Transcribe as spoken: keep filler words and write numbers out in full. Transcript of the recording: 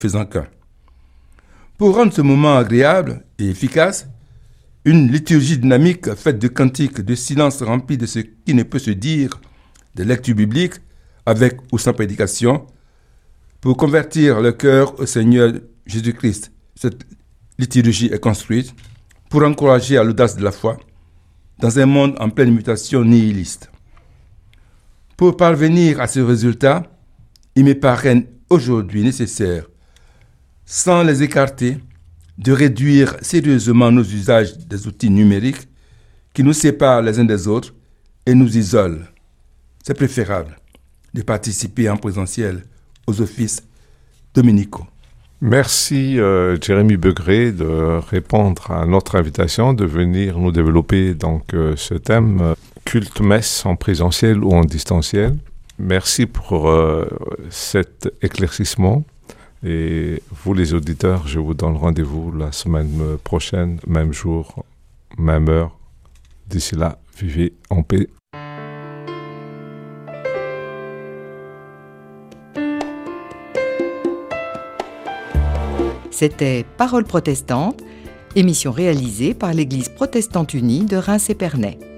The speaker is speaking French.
faisant qu'un. Pour rendre ce moment agréable et efficace, une liturgie dynamique faite de cantiques, de silence rempli de ce qui ne peut se dire, de lectures bibliques, avec ou sans prédication, pour convertir le cœur au Seigneur Jésus-Christ. Cette liturgie est construite pour encourager à l'audace de la foi dans un monde en pleine mutation nihiliste. Pour parvenir à ce résultat, il me paraît aujourd'hui nécessaire, sans les écarter, de réduire sérieusement nos usages des outils numériques qui nous séparent les uns des autres et nous isolent. C'est préférable de participer en présentiel aux offices dominicaux. Merci euh, Jérémy Begré de répondre à notre invitation de venir nous développer donc euh, ce thème euh, culte-messe en présentiel ou en distanciel. Merci pour euh, cet éclaircissement. Et vous les auditeurs, je vous donne rendez-vous la semaine prochaine, même jour, même heure. D'ici là, vivez en paix. C'était Paroles protestantes, émission réalisée par l'Église protestante unie de Reims-Épernay.